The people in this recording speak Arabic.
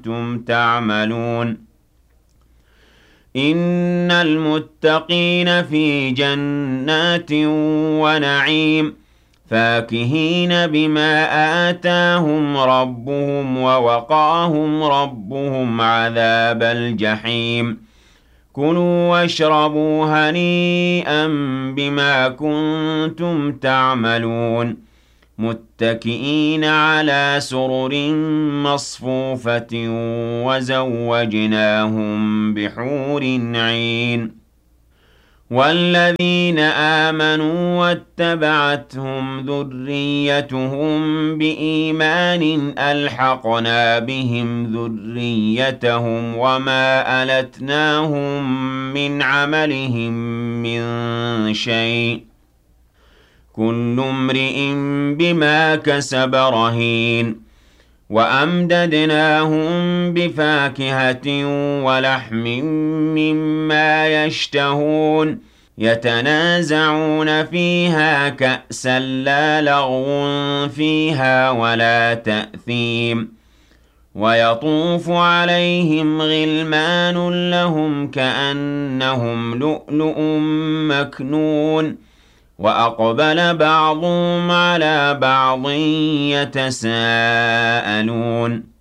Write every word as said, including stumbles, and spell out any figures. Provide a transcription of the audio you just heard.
كُنتُمْ تَعْمَلُونَ إِنَّ الْمُتَّقِينَ فِي جَنَّاتٍ وَنَعِيمٍ فَاكِهِينَ بِمَا آتَاهُمْ رَبُّهُمْ وَوَقَاهُمْ رَبُّهُمْ عَذَابَ الْجَحِيمِ كُلُوا وَاشْرَبُوا هَنِيئًا بِمَا كُنتُمْ تَعْمَلُونَ مُتَّكِئِينَ عَلَى سُرُرٍ مَّصْفُوفَةٍ وَزَوَّجْنَاهُم بِحُورٍ عِينٍ وَالَّذِينَ آمَنُوا وَاتَّبَعَتْهُمْ ذُرِّيَّتُهُم بِإِيمَانٍ أَلْحَقْنَا بِهِمْ ذُرِّيَّتَهُمْ وَمَا أَلَتْنَاهُم مِّنْ عَمَلِهِم مِّن شَيْءٍ ۚ كُلُّ امْرِئٍ بِمَا كَسَبَ رَهِينٌ وَأَمْدَدْنَاهُم بِفَاكِهَةٍ وَلَحْمٍ مِّمَّا يَشْتَهُونَ يَتَنَازَعُونَ فِيهَا كَأْسًا لَّا لَغْوٌ فِيهَا وَلَا تَأْثِيمٌ وَيَطُوفُ عَلَيْهِمْ غِلْمَانٌ لَّهُمْ كَأَنَّهُمْ لُؤْلُؤٌ مَّكْنُونٌ وَأَقْبَلَ بَعْضُهُمْ عَلَىٰ بَعْضٍ يَتَسَاءَلُونَ